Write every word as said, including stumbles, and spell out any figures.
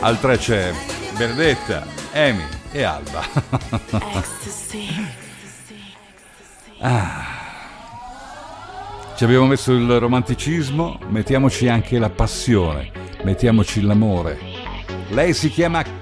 al tre c'è Benedetta, Amy e Alba. Ah. Ci abbiamo messo il romanticismo, mettiamoci anche la passione, mettiamoci l'amore. Lei si chiama